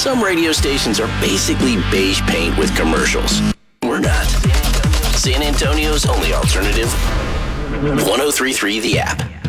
Some radio stations are basically beige paint with commercials. We're not. San Antonio's only alternative, 103.3 The App.